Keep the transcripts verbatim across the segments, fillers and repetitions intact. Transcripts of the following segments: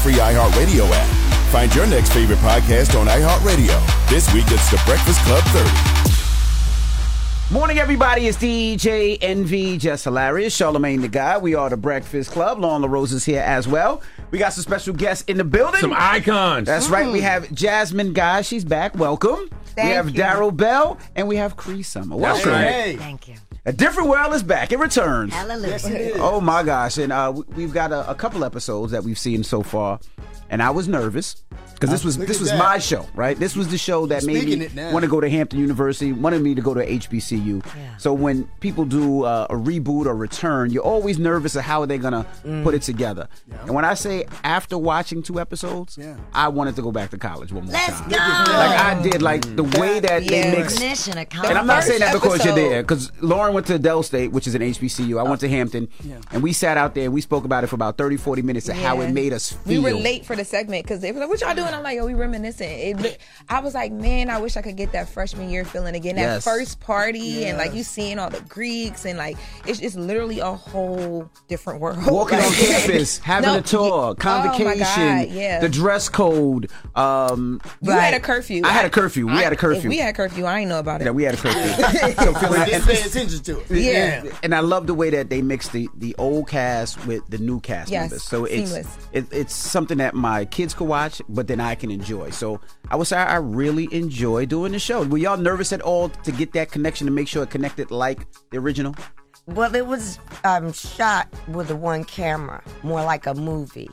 free iHeartRadio app. Find your next favorite podcast on iHeartRadio. This week, it's The Breakfast Club thirty. Morning, everybody. It's D J N V, Just Hilarious, Charlamagne the Guy. We are The Breakfast Club. Lauren LaRose is here as well. We got some special guests in the building. Some icons. That's mm. right. We have Jasmine Guy. She's back. Welcome. Thank we have you. Daryl Bell, and we have Cree Summer. Welcome. Right. Hey. Thank you. A Different World is back. It returns. Hallelujah. Yes, it is. Oh, my gosh. And uh, we've got a, a couple episodes that we've seen so far. And I was nervous because this was Look this at was that. my show, right? This was the show that You're made speaking me it now. want to go to Hampton University, wanted me to go to H B C U. Yeah. So when people do uh, a reboot or return, you're always nervous of how they're going to Mm. put it together. Yeah. And when I say after watching two episodes, Yeah. I wanted to go back to college one more Let's time. go. Like I did, like the way that Yeah. they mixed. Mission And accomplished. I'm not saying that because you're episode- there, because Lauren went to Dell State, which is an H B C U. I went to Hampton, Yeah. and we sat out there and we spoke about it for about thirty, forty minutes of how Yeah. it made us We feel. were late for the segment because they were like, "What y'all doing?" I'm like, "Oh, we reminiscing." It, look- I was like, "Man, I wish I could get that freshman year feeling again. That Yes. first party and like Yes. you seeing all the Greeks and like it's it's literally a whole different world." Walking Like, on campus, having no, a tour, yeah. convocation, Oh my God, yeah. the dress code. Um, You had a curfew. I had a curfew. We I- had a curfew. If we had curfew, I ain't know about it. Yeah, we had a curfew. so feeling But and, didn't pay attention to it. Yeah. and I love the way that they mix the, the old cast with the new cast Yes, members. So it's seamless. it, it's something that my kids could watch, but then I can enjoy. So I would say I really enjoy doing the show. Were y'all nervous at all to get that connection to make sure it connected like the original? Well, it was um, shot with a one camera, more like a movie.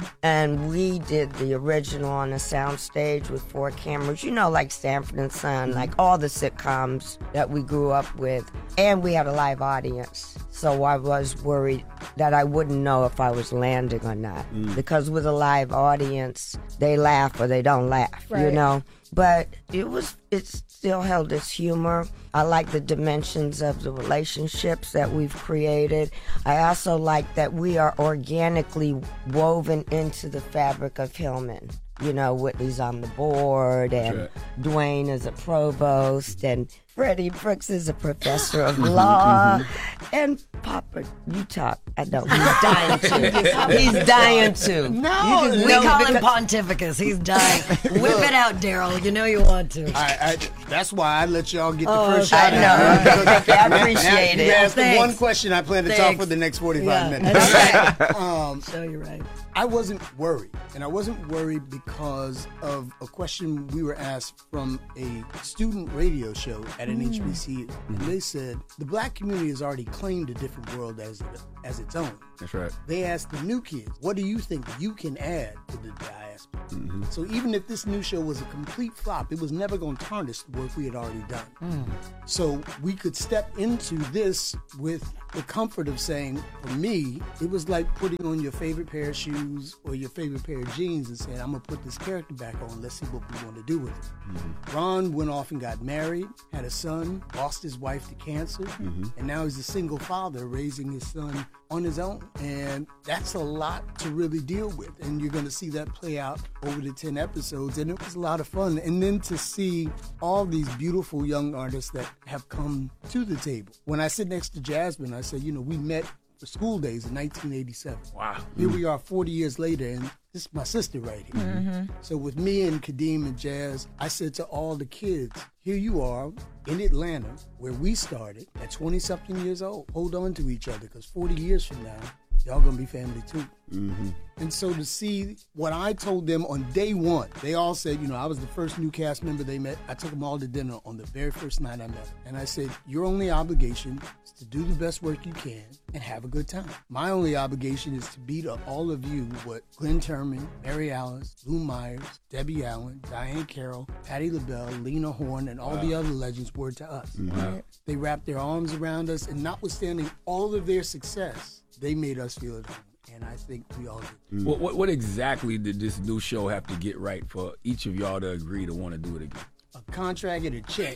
And we did the original on a sound stage with four cameras, you know, like Sanford and Son, like all the sitcoms that we grew up with. And we had a live audience. So I was worried that I wouldn't know if I was landing or not. Because with a live audience, they laugh or they don't laugh, you Right. know? But it was, it still held its humor. I like the dimensions of the relationships that we've created. I also like that we are organically woven into the fabric of Hillman. You know, Whitney's on the board, and right. Dwayne is a provost, and Freddie Brooks is a professor of law, and Papa, you talk. I know he's dying to. He's dying to. No, you just We know call him because- Pontifex. He's dying. Whip it out, Daryl. You know you want to. I, I, that's why I let y'all get the Oh, first okay. shot. I know. out. I appreciate You it. asked the Thanks. one question I plan to talk Thanks. for the next forty-five Yeah, minutes. that's right. Um, So you're right. I wasn't worried. And I wasn't worried because of a question we were asked from a student radio show at an H B C U. And they said, the black community has already claimed a different world as, as its own. That's right. They asked the new kids, what do you think you can add to the diaspora? So even if this new show was a complete flop, it was never going to tarnish the work we had already done. So we could step into this with the comfort of saying, for me, it was like putting on your favorite pair of shoes or your favorite pair of jeans and saying, I'm going to put this character back on. Let's see what we want to do with it. Ron went off and got married, had a son, lost his wife to cancer, and now he's a single father raising his son on his own. And that's a lot to really deal with. And you're going to see that play out over the ten episodes. And it was a lot of fun. And then to see all these beautiful young artists that have come to the table. When I sit next to Jasmine, I say, you know, we met for school days in nineteen eighty-seven. Wow. Here we are forty years later, and this is my sister right here. So with me and Kadeem and Jazz, I said to all the kids, here you are in Atlanta, where we started at twenty-something years old. Hold on to each other, because forty years from now, y'all gonna be family too. Mm-hmm. And so to see what I told them on day one, they all said, you know, I was the first new cast member they met. I took them all to dinner on the very first night I met them. And I said, your only obligation is to do the best work you can and have a good time. My only obligation is to be to all of you what Glenn Turman, Mary Alice, Lou Myers, Debbie Allen, Diane Carroll, Patti LaBelle, Lena Horne, and all the other legends were to us. Wow. They wrapped their arms around us, and notwithstanding all of their success, they made us feel at home. And I think we all did. What, what what exactly did this new show have to get right for each of y'all to agree to want to do it again? A contract and a check.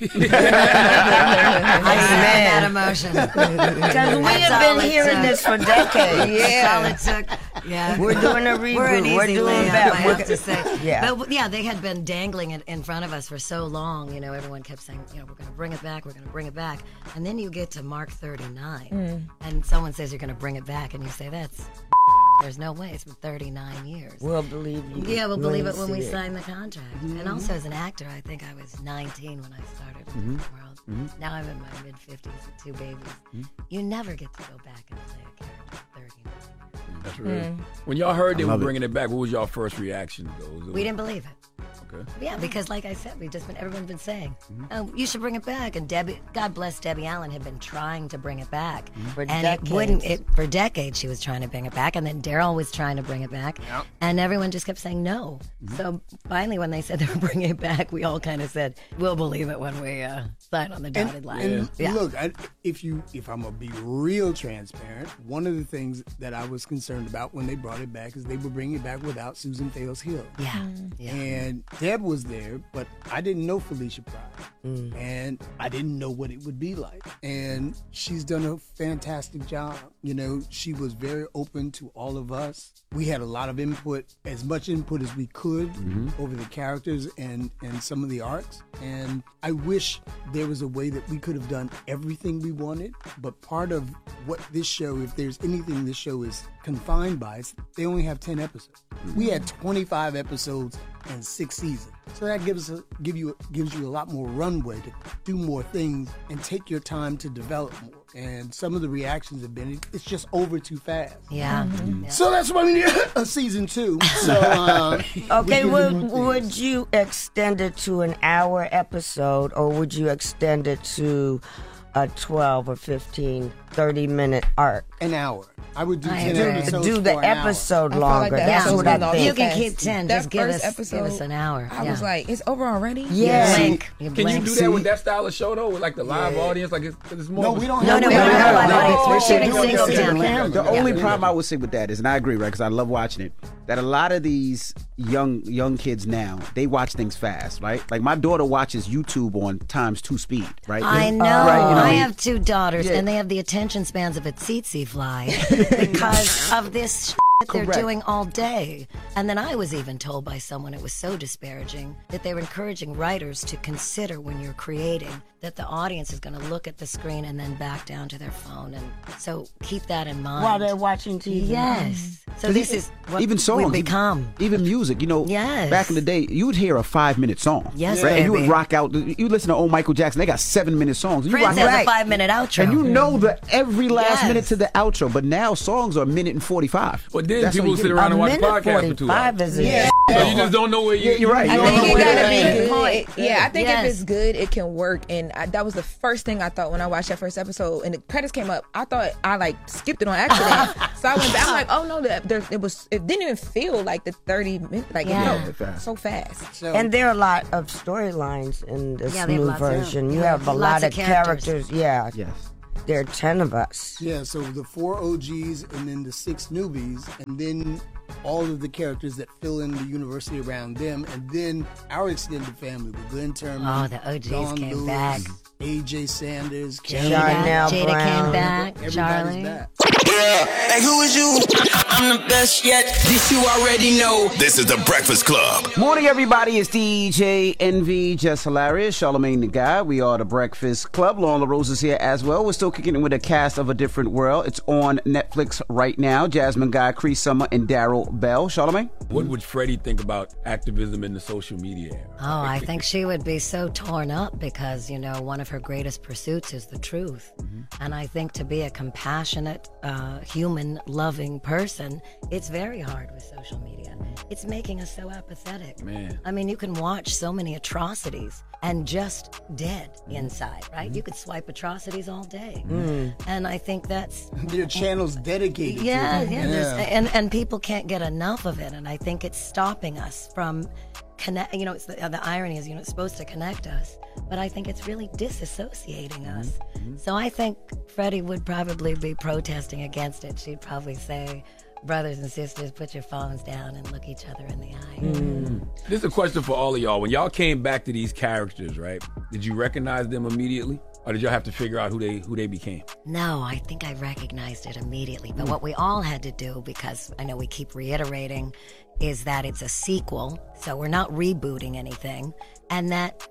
I stand that emotion. Because we That's have all been it hearing took. this for decades. Yeah. That's all it took. Yeah. We're doing a reboot. We're an easy We're doing layup, that. I We're- have to say. Yeah. But yeah, they had been dangling it in front of us for so long. You know, everyone kept saying, you know, we're going to bring it back. We're going to bring it back. And then you get to Mark thirty-nine, and someone says you're going to bring it back, and you say, that's there's no way. It's been thirty-nine years. We'll believe you. Yeah, we'll when believe you it when see we it. sign the contract. Mm-hmm. And also as an actor, I think I was nineteen when I started in Mm-hmm. this world. Mm-hmm. Now I'm in my mid fifties with two babies. Mm-hmm. You never get to go back and play a character at thirty-nine. That's real. When y'all heard they I were love it. bringing it back, what was y'all first reaction? Though? Was it- We didn't believe it. Okay. Yeah, because like I said, we've just been, everyone's been saying, Mm-hmm. oh, you should bring it back. And Debbie, God bless Debbie Allen, had been trying to bring it back. For and decades. it wouldn't, it, for decades she was trying to bring it back. And then Daryl was trying to bring it back. Yep. And everyone just kept saying no. Mm-hmm. So finally, when they said they were bringing it back, we all kind of said, we'll believe it when we uh, sign on the dotted And, line. and Yeah. look, I, if you, if I'm gonna be real transparent, one of the things that I was concerned about when they brought it back is they were bringing it back without Susan Thales Hill. Yeah. yeah. And Deb was there, but I didn't know Felicia Pryor, and I didn't know what it would be like. And she's done a fantastic job. You know, she was very open to all of us. We had a lot of input, as much input as we could over the characters and, and some of the arcs. And I wish there was a way that we could have done everything we wanted. But part of what this show, if there's anything this show is confined by, it's they only have ten episodes. We had twenty-five episodes and six seasons. So that gives a, give you gives you a lot more runway to do more things and take your time to develop more. And some of the reactions have been, it's just over too fast. Yeah. yeah. So that's why we need a season two. So uh, Okay, we would, do more would things. you extend it to an hour episode, or would you extend it to a twelve or fifteen, thirty minute arc? An hour. I would do I ten agree. episodes Do the for an hour. episode I feel like longer. the That's episode's what I been all think. You can fast. keep ten. That Just give first us, episode, give us an hour. I yeah. was like, it's over already? Yeah. Blink. You Can you blink. do that with that style of show though, with like the live audience? Like it's, 'cause it's more. No, of a- we don't No, have no, we we don't don't have have live live audience. We're audience. shooting We don't single have cam. camera. The Yeah. only problem I would say with that is, and I agree, right? Because I love watching it. That a lot of these young young kids now, they watch things fast, right? Like my daughter watches YouTube on times two speed, right? I know. Right, you know, I you- have two daughters, Yeah. and they have the attention spans of a tsetse fly because of this shit they're Correct. doing all day. And then I was even told by someone, it was so disparaging, that they were encouraging writers to consider when you're creating that the audience is going to look at the screen and then back down to their phone. And so keep that in mind. While they're watching T V. Yes. So this is what even songs, we've become. even music. You know, Yes. back in the day, you would hear a five minute song. Yes, right? And you would baby. rock out. You listen to old Michael Jackson; they got seven minute songs. You Prince rock has out, a five-minute outro. and you know the every last Yes. minute to the outro. But now songs are a minute and forty five. But then people sit around A and watch minute podcasts for two forty-five hours. is Yeah. a So you just don't know where you. Yeah, you're right. I You don't think know it where gotta that be is. good. Yeah, I think Yes. if it's good, it can work. And I, that was the first thing I thought when I watched that first episode. And the credits came up. I thought I like skipped it on accident. So I went back. I'm like, oh no, that there, it was. It didn't even feel like the thirty minutes. Like Yeah. it felt so fast. So, And there are a lot of storylines in this Yeah, they have new lots of- version. You yeah, have a lots lot of of characters. characters. Yeah, Yes. there are ten of us. yeah, so the four O Gs and then the six newbies, and then all of the characters that fill in the university around them, and then our extended family with Glenn Turman, Oh, the O Gs Dawn came Lewis, back. A J Sanders, Jada, Charnel Jada Brown. came back. everybody's Charlie. back. Like who is you? I'm the best yet. This you already know. This is The Breakfast Club. Morning, everybody. It's D J Envy, Just Hilarious, Charlamagne the Guy. We are The Breakfast Club. Lauren LaRose is here as well. We're still kicking it with a cast of A Different World. It's on Netflix right now. Jasmine Guy, Cree Summer, and Daryl Bell. Charlamagne? What would Freddie think about activism in the social media era? Oh, I think she would be so torn up because, you know, one of her greatest pursuits is the truth. Mm-hmm. And I think to be a compassionate, uh, human, loving person, it's very hard with social media. It's making us so apathetic. Man. I mean, you can watch so many atrocities and just dead inside, right? You could swipe atrocities all day. And I think that's There are channels dedicated yeah, to it. yeah, there's- and and people can't get enough of it, and I think it's stopping us from connect. You know, it's the, the irony is, you know, it's supposed to connect us, but I think it's really disassociating us. So I think Freddie would probably be protesting against it. She'd probably say, "Brothers and sisters, put your phones down and look each other in the eye." This is a question for all of y'all. When y'all came back to these characters, right? Did you recognize them immediately, or did y'all have to figure out who they who they became? No, I think I recognized it immediately. But what we all had to do, because I know we keep reiterating, is that it's a sequel, so we're not rebooting anything, and that it's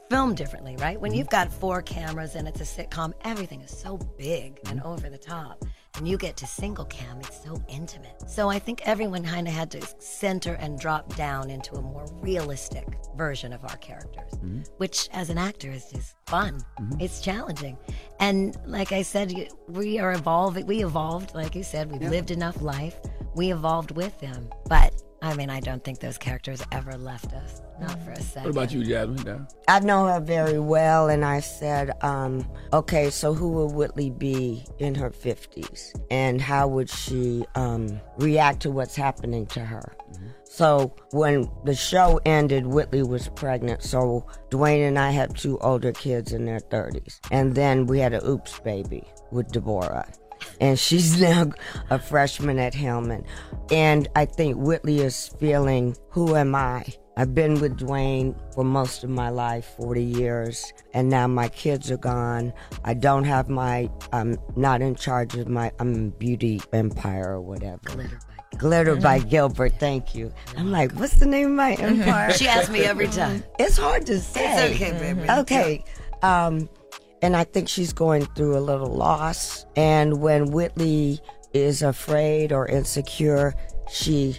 filmed differently, right? When you've got four cameras and it's a sitcom, everything is so big and over the top. And you get to single cam, it's so intimate. So I think everyone kind of had to center and drop down into a more realistic version of our characters, mm-hmm. which as an actor is just fun. Mm-hmm. It's challenging. And like I said, we are evolving. We evolved, like you said, we've yeah. lived enough life. We evolved with them. But I mean, I don't think those characters ever left us. Not for a second. What about you, Jasmine? No. I know her very well, and I said, um, okay, so who would Whitley be in her fifties? And how would she um, react to what's happening to her? Mm-hmm. So when the show ended, Whitley was pregnant, so Dwayne and I had two older kids in their thirties. And then we had an oops baby with Deborah. And she's now a freshman at Hillman. And I think Whitley is feeling, who am I? I've been with Dwayne for most of my life, forty years, and now my kids are gone. I don't have my, I'm not in charge of my, I'm beauty empire or whatever. Glitter by Glitter by Gilbert, thank you. I'm like, what's the name of my empire? She asks me every time. It's hard to say. It's okay, baby. Okay. Um, and I think she's going through a little loss. And when Whitley is afraid or insecure, she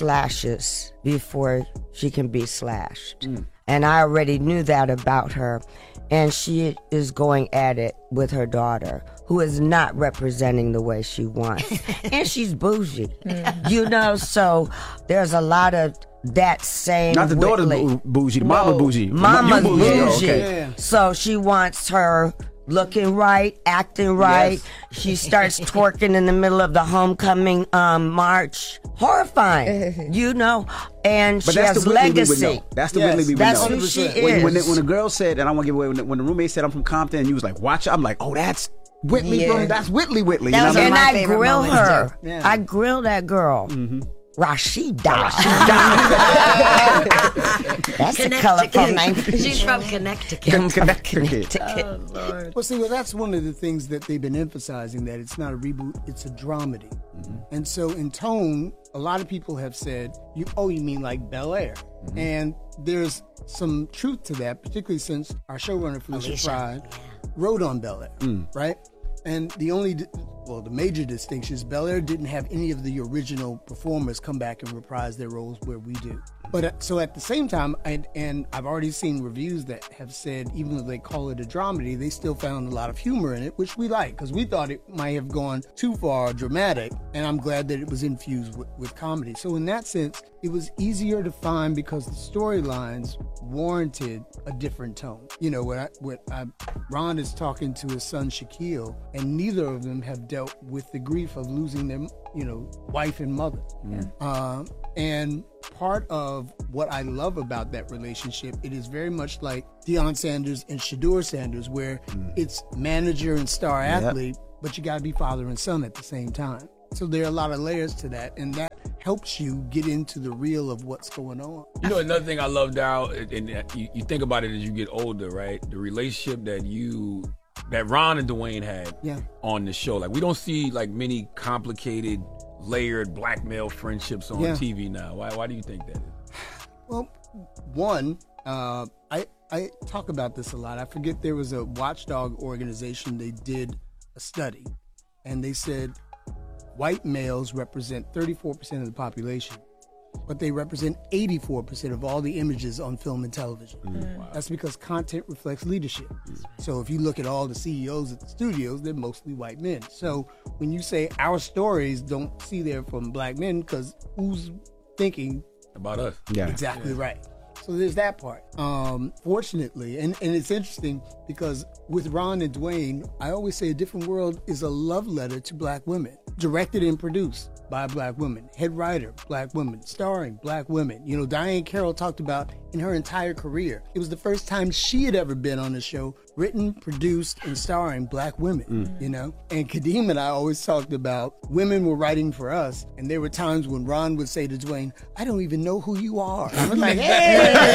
slashes before she can be slashed. Mm. And I already knew that about her. And she is going at it with her daughter, who is not representing the way she wants. And she's bougie. Mm. You know, so there's a lot of that same Not the Whitley. daughter's bougie, the mama bougie. Mama's You bougie. bougie. Okay. Yeah. So she wants her looking right, acting right. Yes. She starts twerking in the middle of the homecoming um, march. Horrifying, you know. And But she that's has the Whitley we would legacy. know. That's the Yes, Whitley we would That's know. who she When, is. when, the, when the girl said, and I won't give away, when the, when the roommate said I'm from Compton, and you was like, watch it, I'm like, oh, that's Whitley Yeah. from, that's Whitley Whitley. That You know was what I And mean? my I favorite grill moments, her. too. Yeah. I grill that girl. Mm-hmm. Rashida. That's a colorful name. She's from Connecticut. Connecticut. Oh, Lord. Well, see, well, that's one of the things that they've been emphasizing, that it's not a reboot, it's a dramedy. Mm-hmm. And so in tone, a lot of people have said, "You oh, you mean like Bel Air?" Mm-hmm. And there's some truth to that, particularly since our showrunner, Felicia, Alicia, Fry, yeah. wrote on Bel Air, mm. right? And the only, well, the major distinction is Bel Air didn't have any of the original performers come back and reprise their roles where we do. But uh, so at the same time, and, and I've already seen reviews that have said, even though they call it a dramedy, they still found a lot of humor in it, which we like, because we thought it might have gone too far dramatic, and I'm glad that it was infused with, with comedy. So in that sense, it was easier to find because the storylines warranted a different tone. You know, when, I, when I, Ron is talking to his son Shaquille, and neither of them have dealt with the grief of losing their, you know, wife and mother. Yeah. Um, and part of what I love about that relationship, it is very much like Deion Sanders and Shedeur Sanders, where mm. it's manager and star athlete, yep. but you got to be father and son at the same time. So there are a lot of layers to that, and that helps you get into the real of what's going on. You know, another thing I love, Darryl, and you, you think about it as you get older, right? The relationship that you, that Ron and Dwayne had yeah. on the show. Like, we don't see like many complicated, layered black male friendships on yeah. T V now. Why Why do you think that is? Well, one, uh, I, I talk about this a lot. I forget, there was a watchdog organization, they did a study, and they said white males represent thirty-four percent of the population, but they represent eighty-four percent of all the images on film and television. Mm. Wow. That's because content reflects leadership. Mm. So if you look at all the C E Os at the studios, they're mostly white men. So when you say our stories don't see there from black men, because who's thinking about us? Yeah, exactly yeah. right. So there's that part. Um, fortunately, and, and it's interesting because with Ron and Dwayne, I always say A Different World is a love letter to black women. Directed and produced by black women. Head writer, black women. Starring black women. You know, Diane Carroll talked about in her entire career, it was the first time she had ever been on a show written, produced, and starring black women, mm. you know? And Kadeem and I always talked about women were writing for us, and there were times when Ron would say to Dwayne, I don't even know who you are. I was like, hey!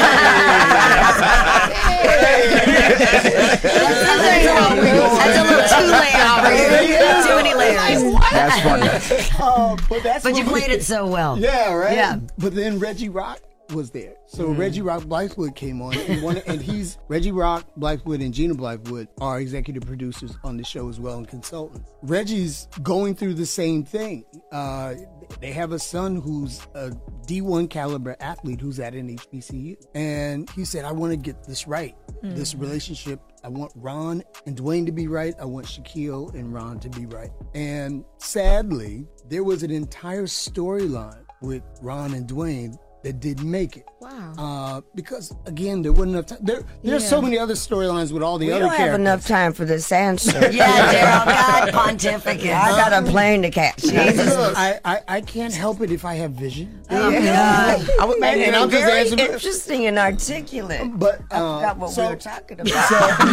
That's a little too layered. Too many layers. That's funny. Oh, but that's but you we, played it so well. Yeah, right? Yeah. But then Reggie Rock, was there. So Mm-hmm. Reggie Rock Blythewood came on, and one, and he's Reggie Rock Blythewood and Gina Blythewood are executive producers on the show as well and consultants. Reggie's going through the same thing. Uh, they have a son who's a D one caliber athlete who's at an H B C U, and he said, "I want to get this right. Mm-hmm. This relationship. I want Ron and Dwayne to be right. I want Shaquille and Ron to be right." And sadly, there was an entire storyline with Ron and Dwayne that didn't make it. Wow. Uh, because again, there wasn't enough time. There, there's Yeah. so many other storylines with all the We other don't have characters. enough time for this answer. Yeah, Daryl, God, pontificate. I got a plane to catch. Look, I, I, I can't help it if I have vision. Oh, God. I would, and, And, and I'm just very answering. interesting and articulate. But I uh, forgot what so, we were talking about.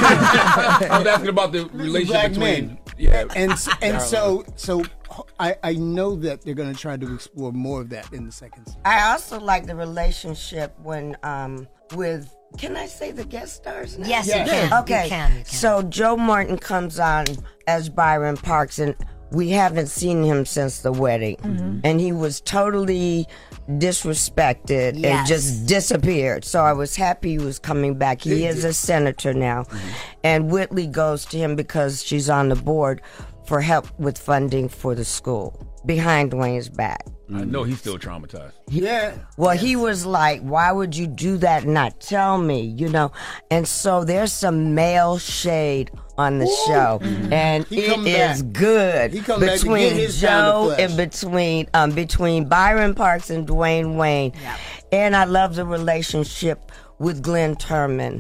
I was asking about the relationship black between. men. Yeah. and and Daryl. so so I, I know that they're going to try to explore more of that in the second season. I also like the relationship when um with can I say the guest stars now? Yes, Yeah. you can. Okay. You can. You can. So Joe Martin comes on as Byron Parks, and we haven't seen him since the wedding, Mm-hmm. and he was totally disrespected Yes. and just disappeared. So I was happy he was coming back. He is a senator now, and Whitley goes to him because she's on the board for help with funding for the school behind Dwayne's back. I know he's still traumatized. Yeah. Well, he was like, why would you do that and not tell me, you know? And so there's some male shade on the show. And He it come is back. good He come back to between get his pound of Joe flesh. and between um, between Byron Parks and Dwayne Wayne. And I love the relationship with Glenn Turman.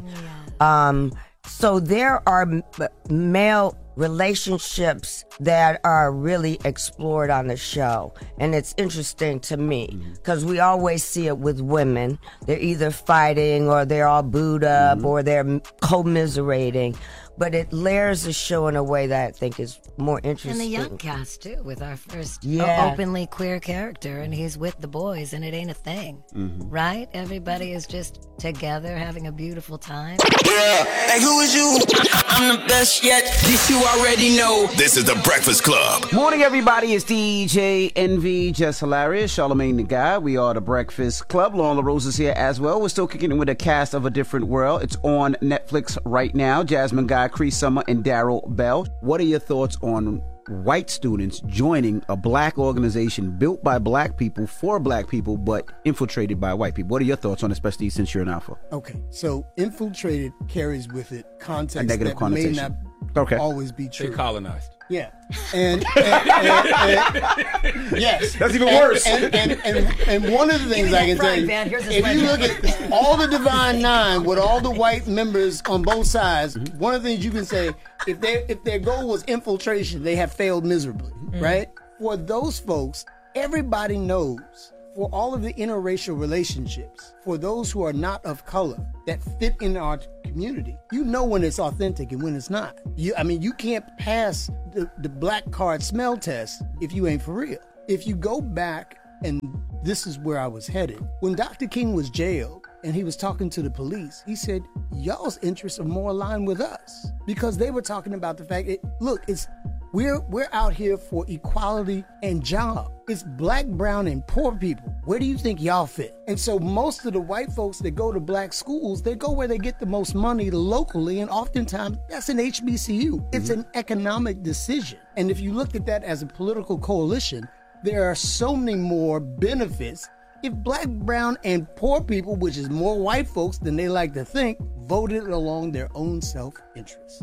Um, so there are m- male relationships that are really explored on the show, and it's interesting to me because we always see it with women. They're either fighting or they're all booed up or they're commiserating, but it layers the show in a way that I think is more And interesting. the young cast too, with our first Yeah. openly queer character, and he's with the boys, and it ain't a thing, right? Everybody is just together having a beautiful time. Yeah. Hey, who is you? I'm the best yet. This you already know. This is The Breakfast Club. Morning, everybody. It's D J Envy, Just Hilarious, Charlamagne the Guy. We are The Breakfast Club. Lauren LaRose is here as well. We're still kicking it with a cast of A Different World. It's on Netflix right now. Jasmine Guy, Cree Summer, and Daryl Bell. What are your thoughts on white students joining a black organization built by black people for black people but infiltrated by white people? What are your thoughts on it, especially since you're an alpha? Okay, so infiltrated carries with it context A negative that connotation. may not Okay. always be They true. colonized. Yeah, and, and, and, and yes, That's even And- worse. And, and, and, and one of the things I can tell you, frying pan. Here's his if you look sledgehammer. at all the Divine Nine with all the white members on both sides, one of the things you can say, if their if their goal was infiltration, they have failed miserably, right? For those folks, everybody knows. For all of the interracial relationships, for those who are not of color that fit in our community, you know when it's authentic and when it's not. You, I mean, you can't pass the, the black card smell test if you ain't for real. If you go back, and this is where I was headed, when Doctor King was jailed and he was talking to the police, he said, y'all's interests are more aligned with us, because they were talking about the fact that, look, it's We're we're out here for equality and job. It's black, brown, and poor people. Where do you think y'all fit? And so most of the white folks that go to black schools, they go where they get the most money locally, and oftentimes that's an H B C U. It's an economic decision. And if you looked at that as a political coalition, there are so many more benefits if black, brown, and poor people, which is more white folks than they like to think, voted along their own self-interest.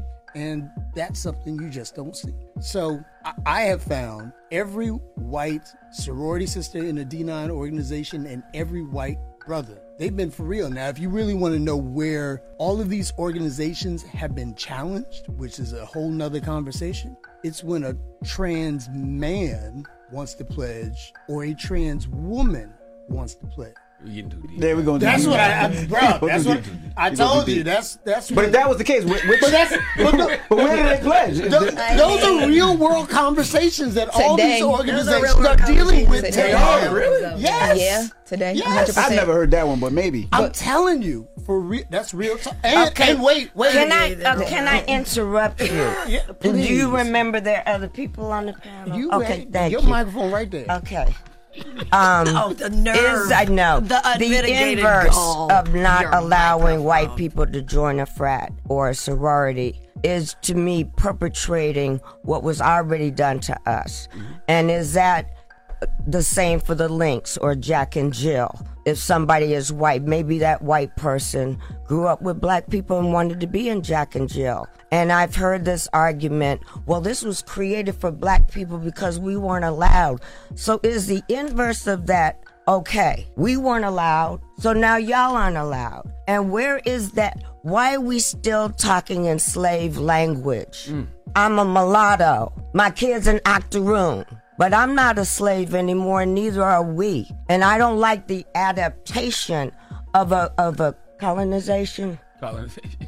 And that's something you just don't see. So I, I have found every white sorority sister in a D nine organization and every white brother, they've been for real. Now, if you really want to know where all of these organizations have been challenged, which is a whole nother conversation, it's when a trans man wants to pledge or a trans woman wants to pledge. We're getting too deep. There we go. That's what I, I bro. That's what I We go told too you. deep. That's that's. But what- if that was the case, which, which But that's but, no, but where did they pledge? Th- those are real world conversations that all Today. these Those are organizations real are world dealing with conversations. today. Today. Oh, really? Yes. Yeah, today. Yes. one hundred percent. I've never heard that one, but maybe. I'm telling you, for real. That's real talk. And, Okay. and wait, wait. Can I uh, can I interrupt you? Yeah, Do you please. remember there are other people on the panel? You okay, ready? thank Your you. microphone right there. Okay. Um, Oh, the nerve. Is, I know. The unmitigated inverse gall. of not Your allowing white microphone. people to join a frat or a sorority is, to me, perpetrating what was already done to us. Mm-hmm. And is that the same for the Lynx or Jack and Jill? If somebody is white, maybe that white person grew up with black people and wanted to be in Jack and Jill. And I've heard this argument, well, this was created for black people because we weren't allowed. So is the inverse of that, okay, we weren't allowed, so now y'all aren't allowed. And where is that? Why are we still talking in slave language? Mm. I'm a mulatto. My kid's an octoroon. But I'm not a slave anymore, and neither are we. And I don't like the adaptation of a of a colonization. Colonization.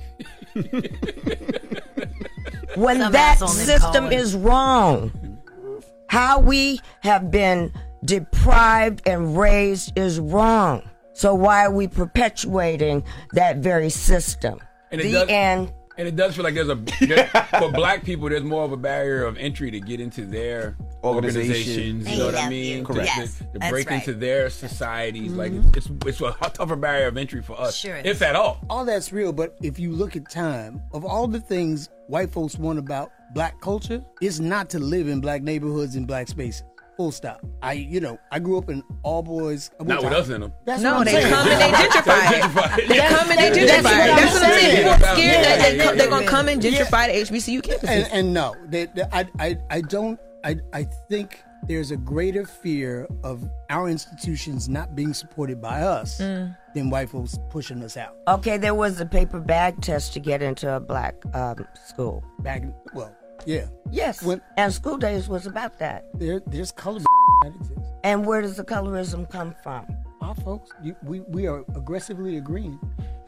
When Some that asshole named system Colin. is wrong. How we have been deprived and raised is wrong. So why are we perpetuating that very system? And it the does- end. And it does feel like there's a there, for black people. There's more of a barrier of entry to get into their Organizations. organizations. You They know what I love mean? you. To, Correct. to- Yes, to that's break right. into their societies, like Mm-hmm. it's it's a tougher barrier of entry for us, Sure is. if at all. All that's real, but if you look at time, of all the things white folks want about black culture, it's not to live in black neighborhoods and black spaces. Full stop. I, you know, I grew up in all boys. I went Not to- with us in them. That's No, what I'm they saying. come and they gentrify it. Gentrified. They come and they That's gentrify what it. I'm That's what I'm saying. saying. People are scared Yeah, that they yeah, come, they're yeah, gonna yeah. come and gentrify the H B C U campuses. And, and no, they, they, I, I, I don't. I, I think there's a greater fear of our institutions not being supported by us Mm. than white folks pushing us out. Okay, there was a paper bag test to get into a black um, school. Back, well, yeah, Yes. When- and School Days was about that. there, there's color that exists. And where does the colorism come from? Our folks, you, we, we are aggressively agreeing.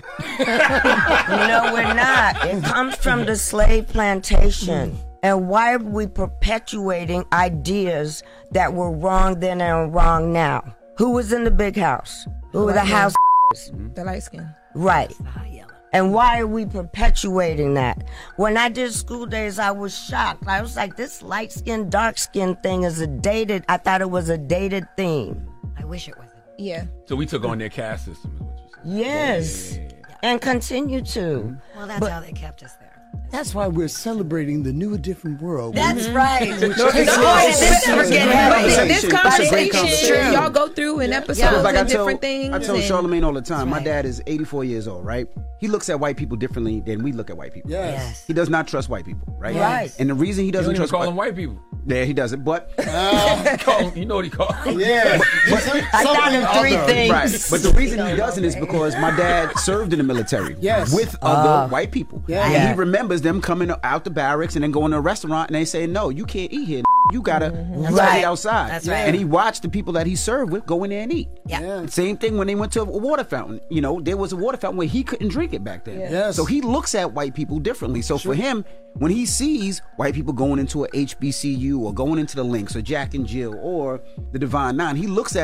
No, we're not. It comes from the slave plantation. And why are we perpetuating ideas that were wrong then and wrong now? Who was in the big house? Who were the house? The light skin. Right. The high yellow. And why are we perpetuating that? When I did School Days, I was shocked. I was like, this light skin, dark skin thing is a dated, I thought it was a dated theme. I wish it wasn't. Yeah. So we took on their caste system, is what you said. Yes. And continue to. Well, that's how they kept us there. That's why we're celebrating the new, different world. That's right. Which No, is- it's Oh, always- this never is get great. it But right. this It's a great conversation, conversation. y'all go through in episodes It's like I and tell, different things. I tell and- Charlamagne all the time. My right. dad is eighty-four years old, right? He looks at white people differently than we look at white people. Yes. Yes. He does not trust white people, right? Right. And the reason he You doesn't don't even trust call white, them white people. yeah, he doesn't. But Call 'em- you know what he called them. Yeah. I thought of three things. right. But the reason he doesn't is because my dad served in the military Yes. with other white people. Yeah. And Yeah. he remembers them coming out the barracks and then going to a restaurant and they say, no, you can't eat here. You gotta, you gotta Right. eat outside. That's right. And he watched the people that he served with go in there and eat. Yeah. Yeah. Same thing when they went to a water fountain. You know, there was a water fountain where he couldn't drink it back then. Yes. So he looks at white people differently. So for him, when he sees white people going into a H B C U or going into the Lynx or Jack and Jill or the Divine Nine, he looks at